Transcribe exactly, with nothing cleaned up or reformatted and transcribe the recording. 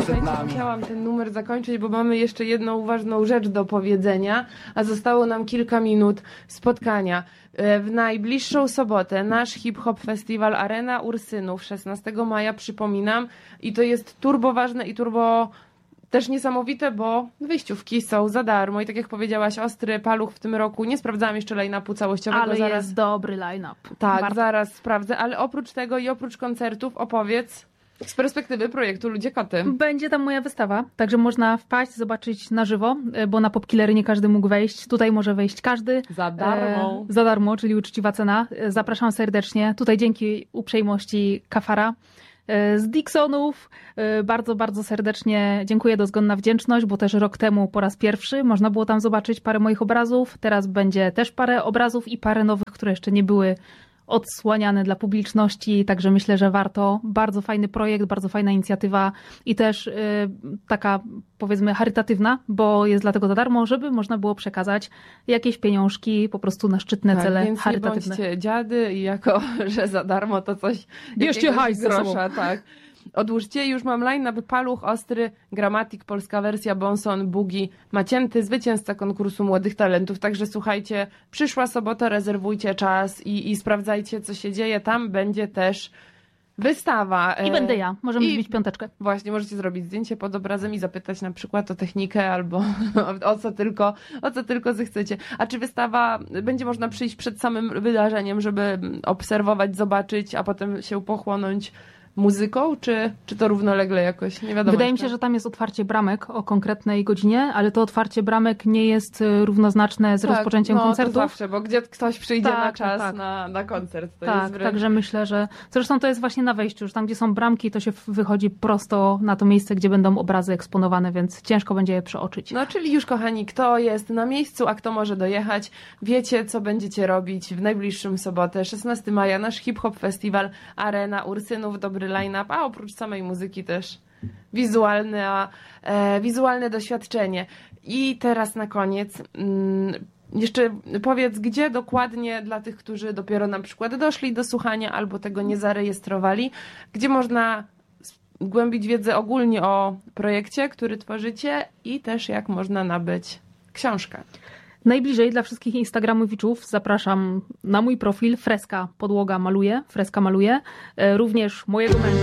przed nami. Chciałam ten numer zakończyć, bo mamy jeszcze jedną ważną rzecz do powiedzenia, a zostało nam kilka minut spotkania. W najbliższą sobotę nasz hip-hop festiwal Arena Ursynów szesnastego maja, przypominam, i to jest turbo ważne i turbo też niesamowite, bo wyjściówki są za darmo i tak jak powiedziałaś, ostry paluch w tym roku. Nie sprawdzałam jeszcze line-upu całościowego. Ale zaraz... jest dobry line-up. Tak, Warto. zaraz sprawdzę, ale oprócz tego i oprócz koncertów opowiedz z perspektywy projektu Ludzie Koty. Będzie tam moja wystawa, także można wpaść, zobaczyć na żywo, bo na Popkillery nie każdy mógł wejść. Tutaj może wejść każdy. Za darmo. E, za darmo, czyli uczciwa cena. Zapraszam serdecznie. Tutaj dzięki uprzejmości Kafara z Dixonów. Bardzo, bardzo serdecznie dziękuję, dozgonna wdzięczność, bo też rok temu po raz pierwszy można było tam zobaczyć parę moich obrazów. Teraz będzie też parę obrazów i parę nowych, które jeszcze nie były odsłaniane dla publiczności, także myślę, że warto. Bardzo fajny projekt, bardzo fajna inicjatywa i też y, taka, powiedzmy, charytatywna, bo jest dlatego za darmo, żeby można było przekazać jakieś pieniążki po prostu na szczytne tak, cele więc charytatywne. Nie bądźcie dziady i jako, że za darmo to coś... Bierzcie hajs ze sobą. Grosza, tak. Odłóżcie, już mam line-up: Paluch, Ostry, Gramatik, polska wersja, Bonson, Bugi, Macięty, zwycięzca konkursu Młodych Talentów. Także słuchajcie, przyszła sobota, rezerwujcie czas i, i sprawdzajcie, co się dzieje. Tam będzie też wystawa. I będę ja. Możemy I zbić piąteczkę. Właśnie, możecie zrobić zdjęcie pod obrazem i zapytać na przykład o technikę albo o co tylko, o co tylko zechcecie. A czy wystawa, będzie można przyjść przed samym wydarzeniem, żeby obserwować, zobaczyć, a potem się pochłonąć muzyką, czy, czy to równolegle jakoś? Nie wiadomo. Wydaje jeszcze. mi się, że tam jest otwarcie bramek o konkretnej godzinie, ale to otwarcie bramek nie jest równoznaczne z tak, rozpoczęciem no, koncertów. To zawsze, bo gdzie ktoś przyjdzie tak, na czas tak. Na, na koncert. To tak, jest wręcz... także myślę, że zresztą to jest właśnie na wejściu, że tam gdzie są bramki, to się wychodzi prosto na to miejsce, gdzie będą obrazy eksponowane, więc ciężko będzie je przeoczyć. No czyli już, kochani, kto jest na miejscu, a kto może dojechać, wiecie, co będziecie robić w najbliższą sobotę, szesnastego maja, nasz hip-hop festiwal Arena Ursynów, dobry line-up, a oprócz samej muzyki też wizualne, e, wizualne doświadczenie. I teraz na koniec mm, jeszcze powiedz, gdzie dokładnie dla tych, którzy dopiero na przykład doszli do słuchania albo tego nie zarejestrowali, gdzie można głębić wiedzę ogólnie o projekcie, który tworzycie i też jak można nabyć książkę. Najbliżej dla wszystkich instagramowiczów zapraszam na mój profil Freska Podłoga Maluje, Freska Maluje, również mojego męża.